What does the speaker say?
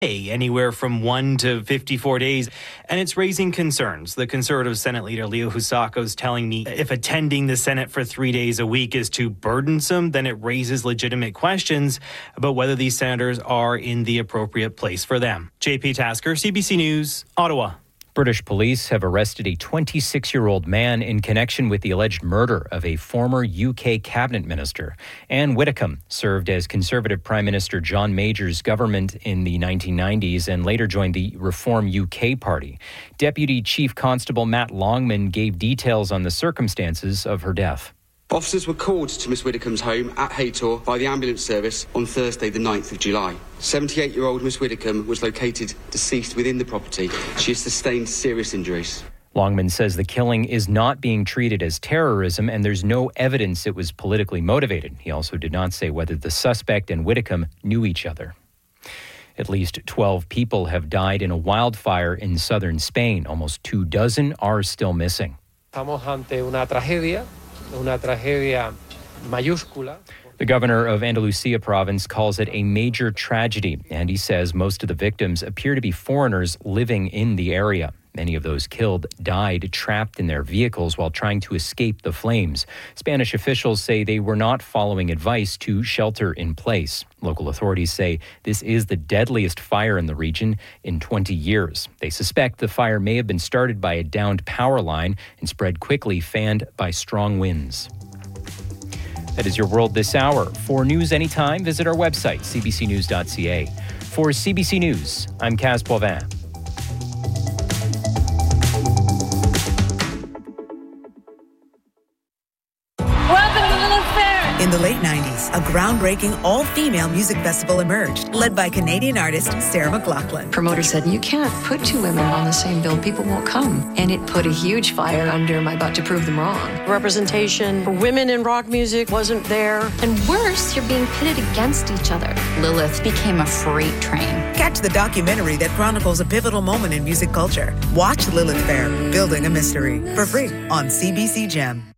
anywhere from 1 to 54 days, and it's raising concerns. The Conservative Senate leader Leo Husako is telling me if attending the Senate for 3 days a week is too burdensome, then it raises legitimate questions about whether these senators are in the appropriate place for them. JP Tasker, CBC News, Ottawa. British police have arrested a 26-year-old man in connection with the alleged murder of a former UK cabinet minister. Anne Widdecombe served as Conservative Prime Minister John Major's government in the 1990s and later joined the Reform UK party. Deputy Chief Constable Matt Longman gave details on the circumstances of her death. Officers were called to Miss Widdecombe's home at Haytor by the ambulance service on Thursday the 9th of July. 78-year-old Miss Widdecombe was located deceased within the property. She has sustained serious injuries. Longman says the killing is not being treated as terrorism and there's no evidence it was politically motivated. He also did not say whether the suspect and Widdecombe knew each other. At least 12 people have died in a wildfire in southern Spain. Almost 24 are still missing. Estamos ante una tragedia mayúscula. The governor of Andalusia province calls it a major tragedy, and he says most of the victims appear to be foreigners living in the area. Many of those killed died trapped in their vehicles while trying to escape the flames. Spanish officials say they were not following advice to shelter in place. Local authorities say this is the deadliest fire in the region in 20 years. They suspect the fire may have been started by a downed power line and spread quickly, fanned by strong winds. That is your world this hour. For news anytime, visit our website, cbcnews.ca. For CBC News, I'm Kaz Poivin. In the late 90s, a groundbreaking all-female music festival emerged, led by Canadian artist Sarah McLachlan. Promoter said, you can't put two women on the same bill. People won't come. And it put a huge fire under my butt to prove them wrong. Representation for women in rock music wasn't there. And worse, you're being pitted against each other. Lilith became a freight train. Catch the documentary that chronicles a pivotal moment in music culture. Watch Lilith Fair, Building a Mystery, for free on CBC Gem.